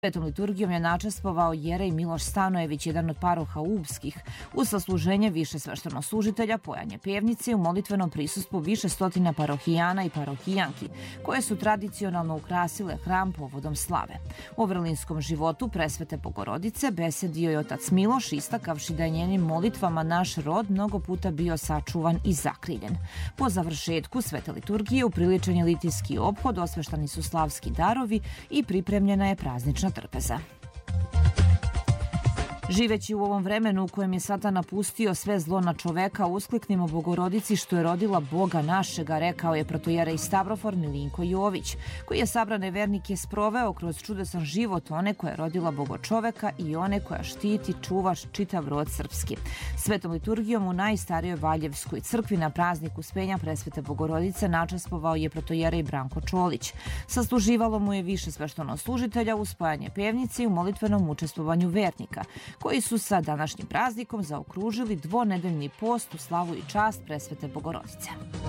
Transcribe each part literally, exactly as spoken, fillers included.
Svetom liturgijom je načestvovao Jerej Miloš Stanojević, jedan od paroha Ubskih, uz sasluženje više sveštenoslužitelja, pojanje pevnice i u molitvenom prisustvu više stotina parohijana i parohijanki, koje su tradicionalno ukrasile hram povodom slave. O vrlinskom životu presvete Bogorodice besedio je otac Miloš, istakavši da je njenim molitvama naš rod mnogo puta bio sačuvan i zakriljen. Po završetku svete liturgije upriličen je litijski ophod, osveštani su slavski darovi i pripremljena je praznična trpeza. Živeći u ovom vremenu u kojem je Satan napustio sve zlo na čoveka, uskliknimo Bogorodici što je rodila Boga našega, rekao je protojerej Stavrofor Milinko Jović, koji je sabrane vernike sproveo kroz čudesan život one koja je rodila Bogo čoveka i one koja štiti, čuva čitav rod srpski. Svetom liturgijom u najstarijoj Valjevskoj crkvi na praznik Uspenja presvete Bogorodice načestvovao je protojerej Branko Čolić. Sasluživalo mu je više sveštenoslužitelja uz spojanje pevnice i u molitvenom učestvovanju vernika, koji su sa današnjim praznikom zaokružili dvonedeljni post u slavu i čast presvete Bogorodice.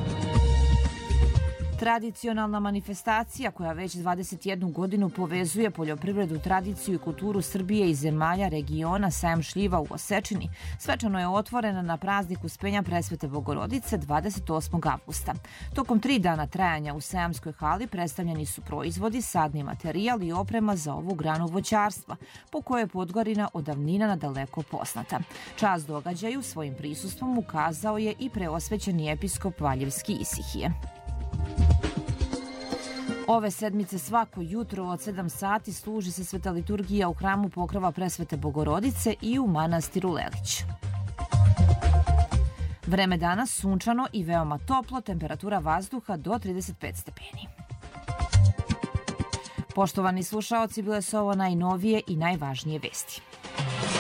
Tradicionalna manifestacija koja već dvadeset jednu godinu povezuje poljoprivredu, tradiciju i kulturu Srbije i zemalja regiona Sajam šljiva u Osečini svečano je otvorena na praznik Uspenja presvete Bogorodice dvadeset osmog avgusta. Tokom tri dana trajanja u Sajamskoj hali predstavljeni su proizvodi, sadni materijal i oprema za ovu granu voćarstva, po kojoj je Podgorina od davnina nadaleko poznata. Čast događaju svojim prisustvom ukazao je i preosvećeni episkop Valjevski Isihije. Ove sedmice svako jutro od sedam sati služi se sveta liturgija u hramu Pokrova presvete Bogorodice i u manastiru Lelić. Vreme danas sunčano i veoma toplo, temperatura vazduha do trideset pet stepeni. Poštovani slušaoci, bile su ovo najnovije i najvažnije vesti.